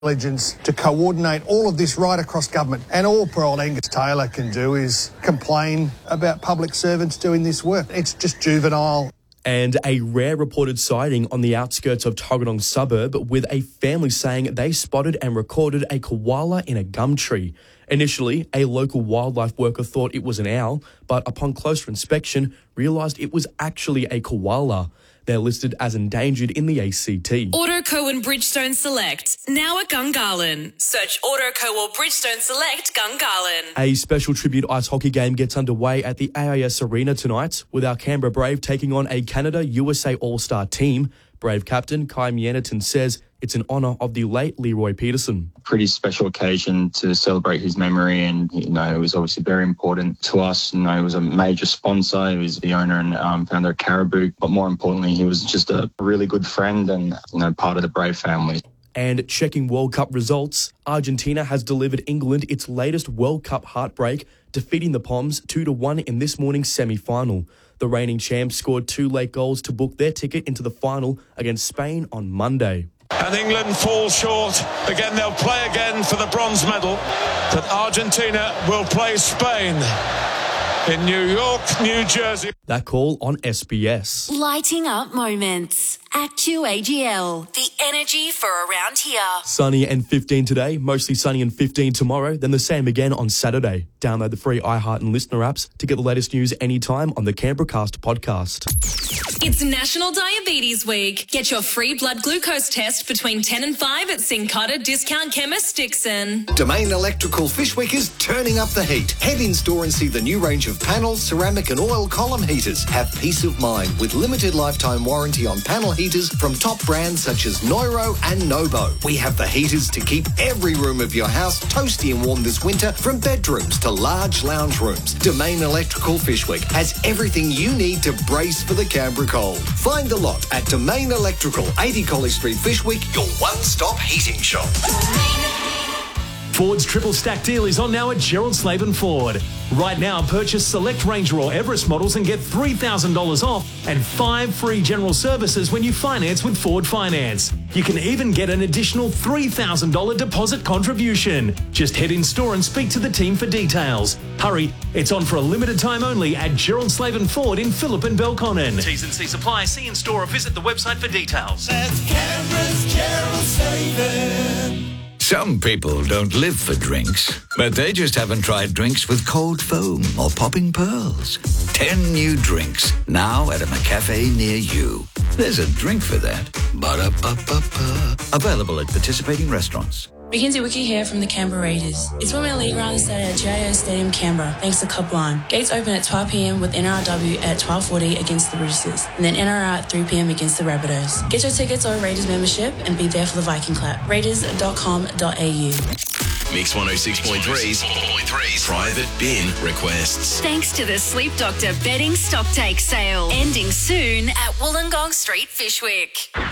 intelligence to coordinate all of this right across government. And all poor old Angus Taylor can do is complain about public servants doing this work. It's just juvenile. And a rare reported sighting on the outskirts of Tuggeranong suburb, with a family saying they spotted and recorded a koala in a gum tree. Initially, a local wildlife worker thought it was an owl, but upon closer inspection, realised it was actually a koala. They're listed as endangered in the ACT. Autoco and Bridgestone Select, now at Gungahlin. Search Autoco or Bridgestone Select Gungahlin. A special tribute ice hockey game gets underway at the AIS Arena tonight, with our Canberra Brave taking on a Canada-USA All-Star team. Brave captain Kai Mienerton says it's an honour of the late Leroy Peterson. Pretty special occasion to celebrate his memory, and it was obviously very important to us. He was a major sponsor. He was the owner and founder of Caribou, but more importantly, he was just a really good friend and part of the Brave family. And checking World Cup results, Argentina has delivered England its latest World Cup heartbreak, defeating the Poms 2-1 in this morning's semi-final. The reigning champs scored 2 late goals to book their ticket into the final against Spain on Monday. And England fall short. Again, they'll play again for the bronze medal. But Argentina will play Spain in New York, New Jersey. That call on SBS. Lighting up moments. AccuAGL, the energy for around here. Sunny and 15 today, mostly sunny and 15 tomorrow, then the same again on Saturday. Download the free iHeart and Listener apps to get the latest news anytime on the Canberracast podcast. It's National Diabetes Week. Get your free blood glucose test between 10 and 5 at Syncona Discount Chemist Dixon. Domain Electrical Fishwick is turning up the heat. Head in store and see the new range of panels, ceramic and oil column heaters. Have peace of mind with limited lifetime warranty on panel heaters from top brands such as Neuro and Nobo. We have the heaters to keep every room of your house toasty and warm this winter, from bedrooms to large lounge rooms. Domain Electrical Fishwick has everything you need to brace for the Canberra cold. Find the lot at Domain Electrical, 80 College Street, Fishwick, your one-stop heating shop. Ford's triple stack deal is on now at Gerald Slaven Ford. Right now, purchase select Ranger or Everest models and get $3,000 off and 5 free general services when you finance with Ford Finance. You can even get an additional $3,000 deposit contribution. Just head in store and speak to the team for details. Hurry, it's on for a limited time only at Gerald Slaven Ford in Phillip and Belconnen. T's and C's apply. See in store or visit the website for details. That's Canberra's Gerald Slaven. Some people don't live for drinks, but they just haven't tried drinks with cold foam or popping pearls. 10 new drinks, now at a McCafe near you. There's a drink for that. Ba-da-ba-ba-ba. Available at participating restaurants. Mackenzie Wiki here from the Canberra Raiders. It's Women's League round this Saturday at GIO Stadium, Canberra, thanks to Cup Line. Gates open at 12 p.m. with NRW at 12:40 against the Roosters, and then NRL at 3 p.m. against the Rabbitohs. Get your tickets or Raiders membership and be there for the Viking clap. Raiders.com.au. Mix 106.3's private bin requests. Thanks to the Sleep Doctor bedding stocktake sale, ending soon at Wollongong Street, Fishwick.